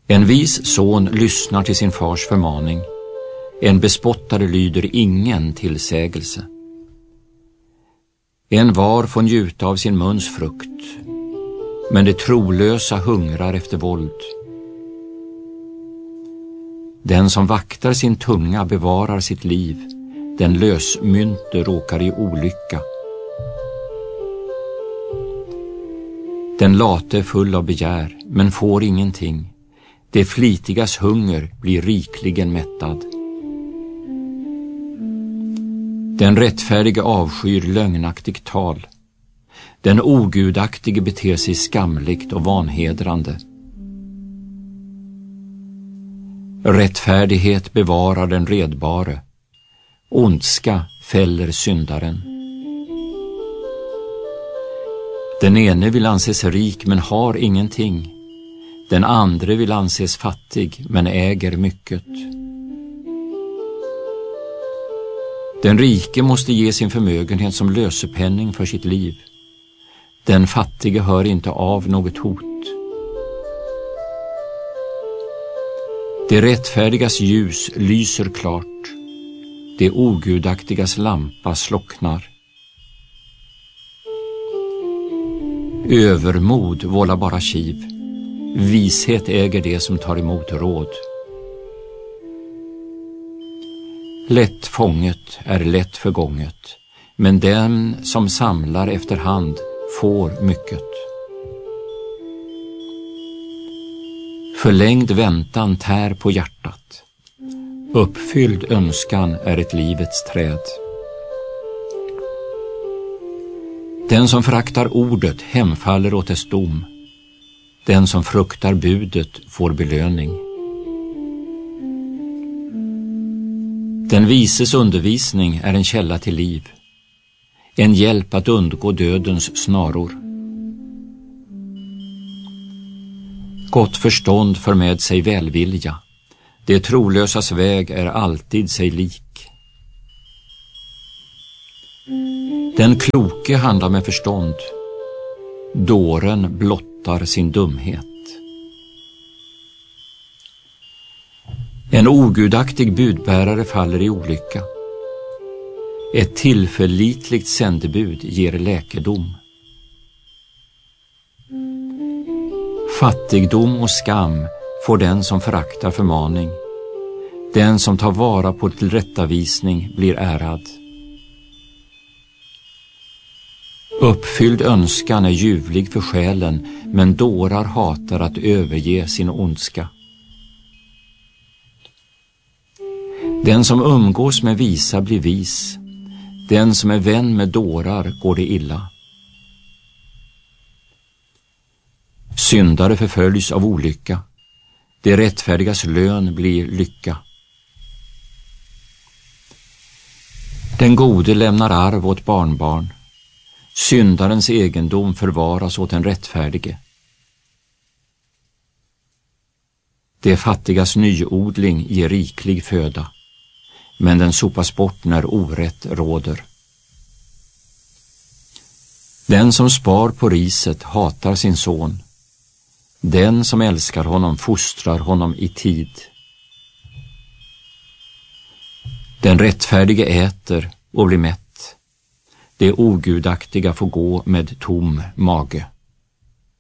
En vis son lyssnar till sin fars förmaning. En bespottare lyder ingen tillsägelse. En var får njuta av sin muns frukt, men det trolösa hungrar efter våld. Den som vaktar sin tunga bevarar sitt liv, den lösmynte råkar i olycka. Den late är full av begär, men får ingenting. Det flitigas hunger blir rikligen mättad. Den rättfärdige avskyr lögnaktigt tal. Den ogudaktige beter sig skamligt och vanhedrande. Rättfärdighet bevarar den redbare. Ondska fäller syndaren. Den ene vill anses rik men har ingenting. Den andre vill anses fattig men äger mycket. Den rike måste ge sin förmögenhet som lösepenning för sitt liv. Den fattige hör inte av något hot. Det rättfärdigas ljus lyser klart. Det ogudaktigas lampa slocknar. Övermod vållar bara kiv. Vishet äger det som tar emot råd. Lätt fånget är lätt förgånget, men den som samlar efterhand får mycket. Förlängd väntan tär på hjärtat. Uppfylld önskan är ett livets träd. Den som föraktar ordet hemfaller åt dess dom. Den som fruktar budet får belöning. Den vises undervisning är en källa till liv, en hjälp att undgå dödens snaror. Gott förstånd för med sig välvilja. Det trolösas väg är alltid sig lik. Den kloke handlar med förstånd. Dåren blottar sin dumhet. En ogudaktig budbärare faller i olycka. Ett tillförlitligt sändebud ger läkedom. Fattigdom och skam får den som föraktar förmaning. Den som tar vara på tillrättavisning blir ärad. Uppfylld önskan är ljuvlig för själen, men dårar hatar att överge sin ondska. Den som umgås med visa blir vis. Den som är vän med dårar går det illa. Syndare förföljs av olycka. Det rättfärdigas lön blir lycka. Den gode lämnar arv åt barnbarn. Syndarens egendom förvaras åt den rättfärdige. Det fattigas nyodling ger riklig föda, men den sopas bort när orätt råder. Den som spar på riset hatar sin son. Den som älskar honom fostrar honom i tid. Den rättfärdige äter och blir mätt. Det ogudaktiga får gå med tom mage.